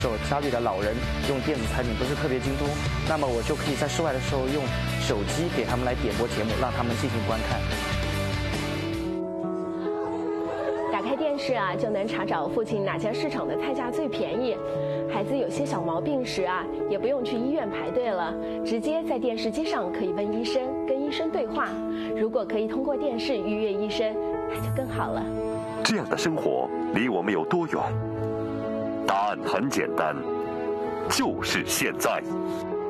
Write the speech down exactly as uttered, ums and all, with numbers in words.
家里的老人用电子产品不是特别精通，那么我就可以在室外的时候用手机给他们来点播节目，让他们进行观看。 打开电视啊，就能查找附近哪家市场的菜价最便宜。孩子有些小毛病时啊，也不用去医院排队了，直接在电视机上可以问医生，跟医生对话。如果可以通过电视预约医生，那就更好了。 这样的生活离我们有多远？答案很简单，就是现在。